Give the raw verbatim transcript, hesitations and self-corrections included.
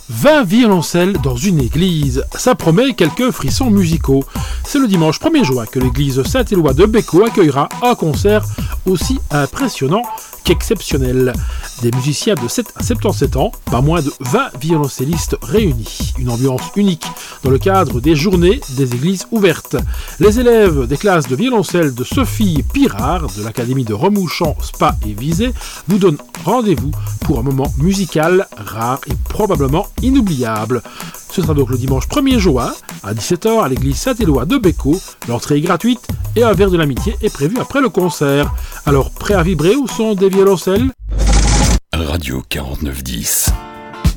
vingt violoncelles dans une église, ça promet quelques frissons musicaux. C'est le dimanche premier juin que l'église Saint-Éloi de Bécot accueillera un concert aussi impressionnant qu'exceptionnel. Des musiciens de sept à soixante-dix-sept ans, pas moins de vingt violoncellistes réunis. Une ambiance unique dans le cadre des journées des églises ouvertes. Les élèves des classes de violoncelle de Sophie Pirard, de l'académie de Remouchamp, Spa et Visé, vous donnent rendez-vous pour un moment musical rare et probablement inoubliable. Ce sera donc le dimanche premier juin à dix-sept heures à l'église Saint-Éloi de Bécot. L'entrée est gratuite et un verre de l'amitié est prévu après le concert. Alors, prêt à vibrer au son des violoncelles ? Radio quarante-neuf dix.